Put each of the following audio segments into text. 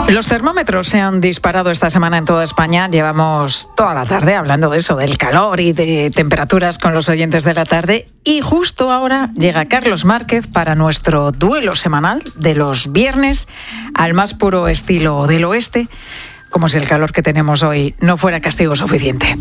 Los termómetros se han disparado esta semana en toda España. Llevamos toda la tarde hablando de eso, del calor y de temperaturas con los oyentes de la tarde. Y justo ahora llega Carlos Márquez para nuestro duelo semanal de los viernes al más puro estilo del oeste, como si el calor que tenemos hoy no fuera castigo suficiente.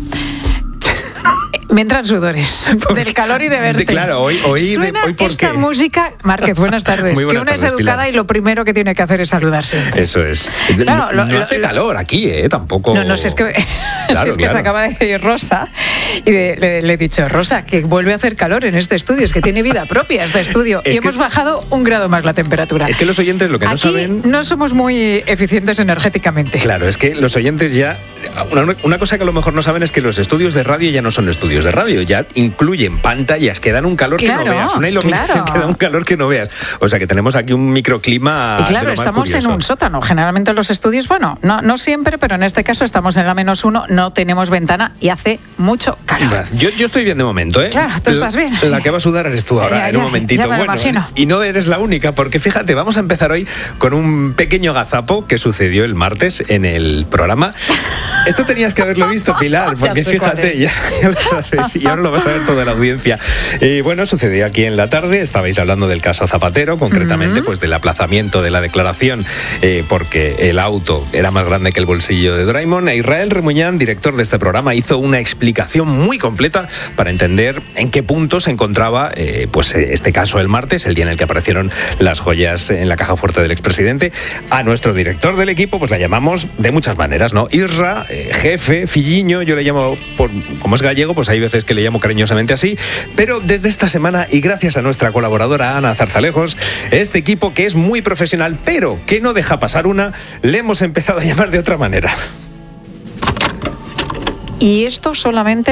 Me entran sudores del calor y de verte. Claro, hoy suena hoy ¿por esta qué? música. Márquez, buenas tardes. Muy buenas que una tardes, es educada Pilar. y lo primero que tiene que hacer es saludar siempre. Eso es. Claro, no hace calor aquí, tampoco. No, si es que, Claro, si es que claro. se acaba de ir Rosa y le he dicho, Rosa, que vuelve a hacer calor en este estudio, es que tiene vida propia este estudio. Es y que- hemos bajado 1 grado más la temperatura. Es que los oyentes lo que no Aquí saben. no somos muy eficientes energéticamente. Claro, es que los oyentes ya... Una cosa que a lo mejor no saben es que los estudios de radio ya no son estudios de radio, ya incluyen pantallas que dan un calor Claro, que no veas, una iluminación claro. que da un calor que no veas. O sea que tenemos aquí un microclima. Y de claro, lo más estamos en curioso. un sótano. Generalmente los estudios, bueno, no siempre, pero en este caso estamos en la -1, no tenemos ventana y hace mucho calor. Yo estoy bien de momento, ¿eh? Claro, tú estás bien. La que va a sudar eres tú ahora, Ya, en un ya, momentito. ya me lo imagino. Y no eres la única, porque fíjate, vamos a empezar hoy con un pequeño gazapo que sucedió el martes en el programa. Esto tenías que haberlo visto, Pilar, porque Ya sé cuál fíjate, es. ya lo sabes, y ahora lo vas a ver toda la audiencia. Bueno, sucedió aquí en la tarde, estabais hablando del caso Zapatero, concretamente pues del aplazamiento de la declaración, porque el auto era más grande que el bolsillo de Doraemon. E Israel Remuñán, director de este programa, hizo una explicación muy completa para entender en qué punto se encontraba este caso el martes, el día en el que aparecieron las joyas en la caja fuerte del expresidente. A nuestro director del equipo pues la llamamos de muchas maneras, ¿no? Isra, jefe, filliño, yo le llamo, como es gallego, pues hay veces que le llamo cariñosamente así, pero desde esta semana y gracias a nuestra colaboradora Ana Zarzalejos, este equipo que es muy profesional, pero que no deja pasar una, le hemos empezado a llamar de otra manera. Y esto solamente